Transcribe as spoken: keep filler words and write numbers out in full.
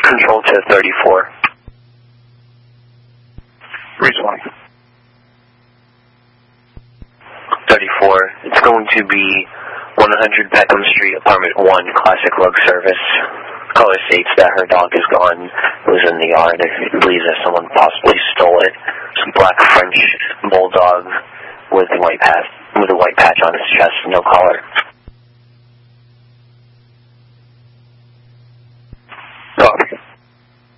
Control to thirty-four. three twenty. thirty-four. It's going to be one hundred Peckham Street, Apartment one, Classic Lug Service. Caller states that her dog is gone. It was in the yard. It believes that someone possibly stole it. It's a black French bulldog with a white patch, with a white patch on its chest. No collar.